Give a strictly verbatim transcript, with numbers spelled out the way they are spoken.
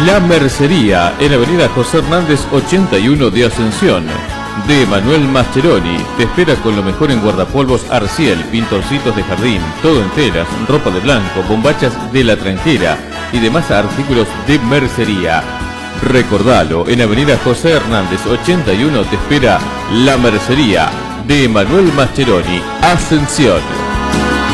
La Mercería, en Avenida José Hernández ochenta y uno de Ascensión. De Manuel Mascheroni, te espera con lo mejor en guardapolvos Arciel, pintorcitos de jardín, todo en telas, ropa de blanco, bombachas de la tranquera y demás artículos de mercería. Recordalo, en Avenida José Hernández ochenta y uno te espera La Mercería, de Manuel Mascheroni, Ascensión.